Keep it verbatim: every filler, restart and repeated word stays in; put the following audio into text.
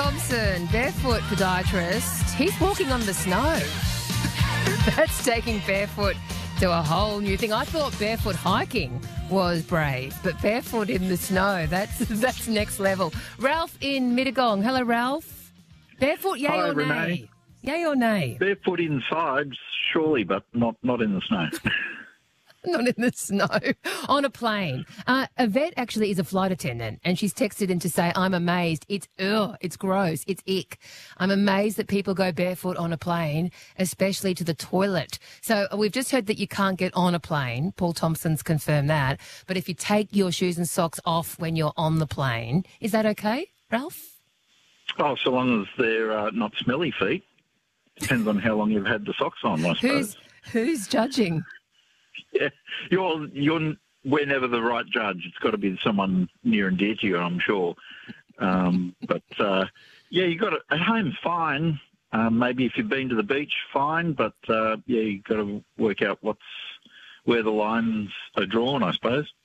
Thompson, barefoot podiatrist. He's walking on the snow. That's taking barefoot to a whole new thing. I thought barefoot hiking was brave, but barefoot in the snow, that's that's next level. Ralph in Mittagong. Hello, Ralph. Barefoot, yay Hi, or nay? Renee. Yay or nay? Barefoot inside, surely, but not, not in the snow. Not in the snow. On a plane. Uh, Yvette actually is a flight attendant, and she's texted in to say, I'm amazed. It's ugh, it's gross. It's ick. I'm amazed that people go barefoot on a plane, especially to the toilet. So we've just heard that you can't get on a plane. Paul Thompson's confirmed that. But if you take your shoes and socks off when you're on the plane, is that okay, Ralph? Oh, so long as they're uh, not smelly feet. Depends on how long you've had the socks on, I suppose. Who's, who's judging? Yeah, you're you're we're never the right judge. It's got to be someone near and dear to you, I'm sure. Um, but uh, yeah, you got it at home, fine. Um, maybe if you've been to the beach, fine. But uh, yeah, you got to work out what's where the lines are drawn, I suppose.